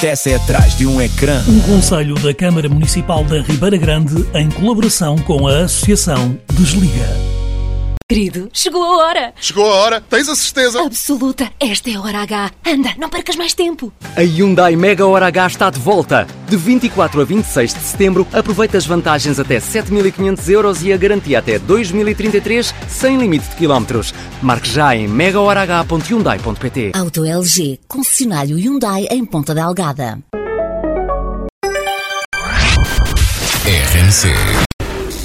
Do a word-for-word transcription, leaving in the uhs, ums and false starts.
acontece é atrás de um ecrã. Um conselho da Câmara Municipal da Ribeira Grande em colaboração com a Associação Desliga. Querido, chegou a hora! Chegou a hora? Tens a certeza? Absoluta! Esta é a hora H. Anda, não percas mais tempo! A Hyundai Mega Hora H está de volta. De vinte e quatro a vinte e seis de setembro, aproveita as vantagens até sete mil e quinhentos euros e a garantia até dois mil e trinta e três, sem limite de quilómetros. Marque já em mega hora h ponto hyundai ponto p t. Auto L G, concessionário Hyundai em Ponta Delgada. R N C